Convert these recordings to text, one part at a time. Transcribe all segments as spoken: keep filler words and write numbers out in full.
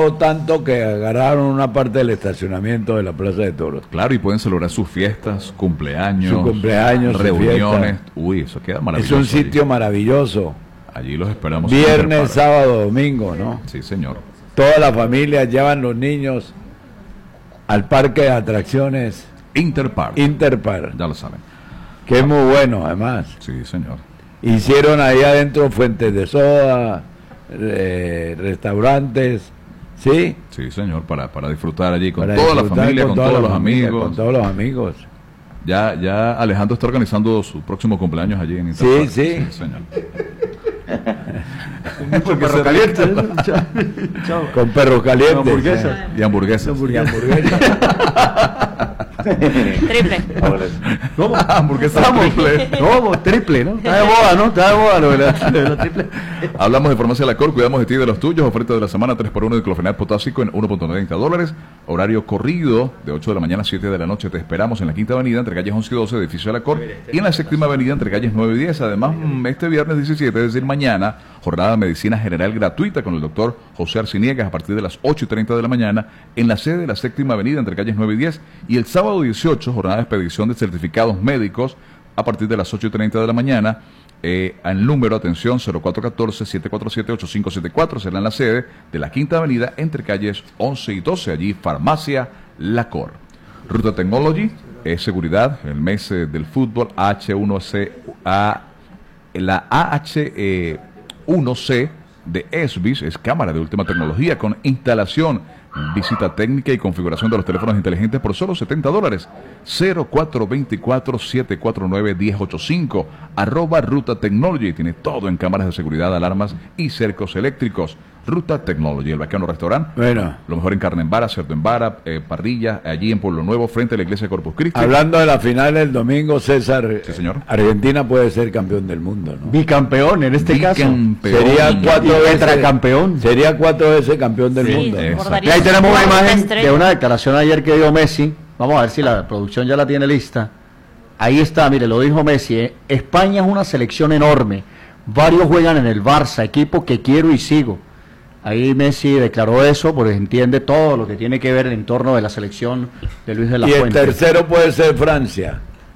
tanto que agarraron una parte del estacionamiento de la Plaza de Toros. Claro, y pueden celebrar sus fiestas, cumpleaños, Su cumpleaños, reuniones. Uy, eso queda maravilloso. Es un sitio allí. maravilloso. Allí los esperamos. Viernes, sábado, domingo, ¿no? Sí, señor. Todas las familias llevan los niños al parque de atracciones Interpark. Interpark. Ya lo saben. Que es muy bueno, además. Sí, señor. Hicieron ahí adentro fuentes de soda, eh, restaurantes, ¿sí? Sí, señor, para, para disfrutar allí con Para toda la disfrutar familia, con, toda todos la los familia, amigos. Con todos los amigos. Ya, ya Alejandro está organizando su próximo cumpleaños allí en Interpark. Sí, sí. Sí, señor. Con perro caliente. Con perros calientes. Hamburguesa. Y hamburguesas. Y hamburguesas. Triple. ¿Cómo? Hamburguesa triple. ¿Cómo? Triple, ¿no? Está de moda, ¿no? Está de moda lo de la, lo de la triple. Hablamos de Farmacia La Cor, cuidamos de ti y de los tuyos. Oferta de la semana, tres por uno de diclofenac potásico en uno punto noventa dólares. Horario corrido de ocho de la mañana a siete de la noche. Te esperamos en la Quinta Avenida, entre calles once y doce, edificio de La Cor. Y en la Séptima Avenida, entre calles nueve y diez. Además, este viernes diecisiete, es decir, mañana, jornada de medicina general gratuita con el doctor José Arciniegas a partir de las ocho y treinta de la mañana en la sede de la Séptima Avenida, entre calles nueve y diez. Y el sábado dieciocho, jornada de expedición de certificados médicos a partir de las ocho y treinta de la mañana. Eh, al número, atención, cero cuatro uno cuatro, siete cuatro siete, ocho cinco siete cuatro, será en la sede de la Quinta Avenida entre calles once y doce, allí Farmacia La Cor. Ruta Technology es seguridad, el mes eh, del fútbol, H uno C, A, la A H uno C de ESBIS es cámara de última tecnología con instalación, visita técnica y configuración de los teléfonos inteligentes por solo setenta dólares. Cero cuatro dos cuatro, siete cuatro nueve, uno cero ocho cinco, arroba Ruta Technology. Tiene todo en cámaras de seguridad, alarmas y cercos eléctricos. Ruta Technology, el Bacano Restaurant. Bueno. Lo mejor en carne en vara, cerdo en vara, eh, parrilla, allí en Pueblo Nuevo, frente a la iglesia de Corpus Christi. Hablando de la final del domingo, César, Sí, señor. Argentina puede ser campeón del mundo, ¿no? Bicampeón en este Bicampeón. caso. Sería cuatro Y veces tetracampeón. Sería cuatro veces campeón del Sí, mundo. sí, Exacto. bordaría Y ahí tenemos una cuarta imagen estrella. de una declaración ayer que dio Messi. Vamos a ver si la producción ya la tiene lista. Ahí está, mire, lo dijo Messi. ¿eh? España es una selección enorme. Varios juegan en el Barça, equipo que quiero y sigo. Ahí Messi declaró eso porque entiende todo lo que tiene que ver en el entorno de la selección de Luis de la Y el Fuente. tercero puede ser Francia.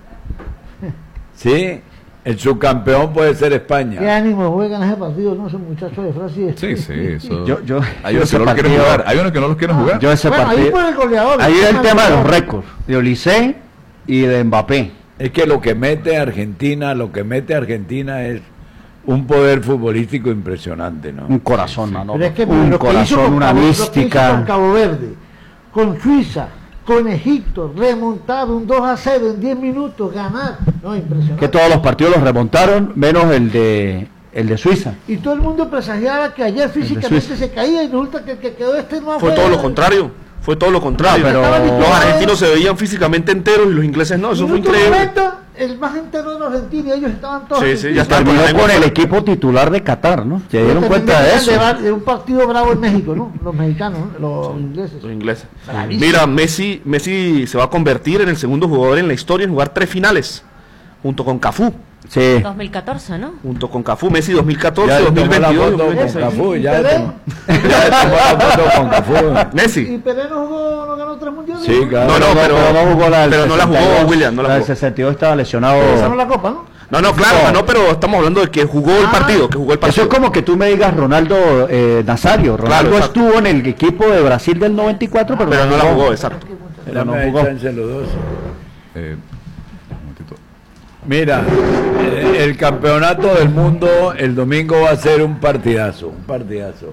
¿Sí? El subcampeón puede ser ¿Qué España. ánimo juegan ese partido, no? Esos muchachos de Francia. Sí, sí, eso. Yo- yo- hay yo unos que ese no lo quieren partido- jugar, hay unos que no los quieren jugar. Yo ese Bueno, ahí partido. por el goleador. Ahí es el el tema de los goleador. récords de Olise y de Mbappé. Es que lo que mete a Argentina, lo que mete a Argentina es un poder futbolístico impresionante, ¿no? Un corazón, mano. Pero es que un lo que hizo corazón, con una Cabo- lo que hizo mística. con Cabo Verde, con Suiza, con Egipto, remontar un dos a cero en diez minutos, ganar. No, impresionante. Que todos los partidos los remontaron, menos el de el de Suiza. Y todo el mundo presagiaba que ayer físicamente Suiza. se caía y resulta que el que quedó este no Fue todo lo contrario. Fue todo lo contrario. No, pero- Los argentinos se veían físicamente enteros y los ingleses no. Eso fue increíble. Momento, el más entero de los argentinos, ellos estaban todos. Sí, sí, argentinos. ya está. Terminó Con la con el lengua equipo titular de Qatar, ¿no? Se dieron También cuenta de venían eso. bar- de un partido bravo en México, ¿no? Los mexicanos, ¿no? Los ingleses. Los ingleses. Bravísimo. Mira, Messi, Messi se va a convertir en el segundo jugador en la historia en jugar tres finales, junto con Cafú. Sí. dos mil catorce, ¿no? Junto con Cafú, Messi dos mil catorce, Ya dos mil tomó la veintidós, foto dos mil con veintiséis. Cafú, ¿Y ya Pelé? tomó, ya tomó la foto con Cafú. ¿Y Messi. Pelé no jugó, no ganó tres mundiales? Sí, claro. No, no, pero, no jugó la del pero no la jugó sesenta y dos, William, no la del jugó. sesenta y dos estaba lesionado. Pero esa no la copa, ¿no? No, no, claro, No. ganó, pero estamos hablando de que jugó el Ah. partido, que jugó el Eso partido. es como que tú me digas Ronaldo eh, Nazario. Ronaldo Claro, exacto. estuvo en el equipo de Brasil del noventa y cuatro, pero, Pero no la jugó, exacto. Pero no Dame ahí jugó. chance los dos. Eh, un momentito. Mira, eh, el campeonato del mundo el domingo va a ser un partidazo, un partidazo.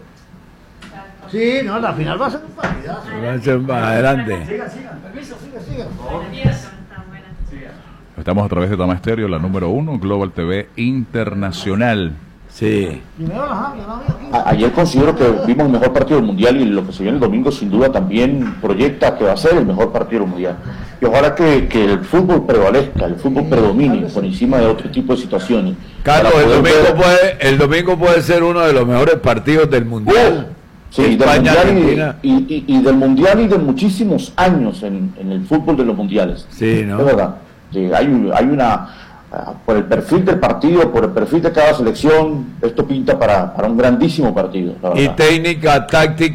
Sí, no, la final va a ser un partidazo. Va a ser adelante. Sigan, sigan, permiso, sigan, sigan. Estamos a través de Tama Estéreo, la número uno, Global T V Internacional. Sí. Primero las hablo, ¿no? Aquí. A- Ayer considero que vimos el mejor partido del Mundial y lo que se viene el domingo sin duda también proyecta que va a ser el mejor partido del Mundial. Y ojalá que, que el fútbol prevalezca, el fútbol predomine por encima de otro tipo de situaciones. Carlos, Para el poder domingo ver- puede, el domingo puede ser uno de los mejores partidos del mundial. Sí, del España, mundial Argentina. y, y- y del Mundial y de muchísimos años en, en el fútbol de los mundiales. Sí, ¿no? Es verdad. Sí, hay, un- hay una, ah, por el perfil del partido, por el perfil de cada selección, esto pinta para, para un grandísimo partido. La Y verdad. técnica, táctica.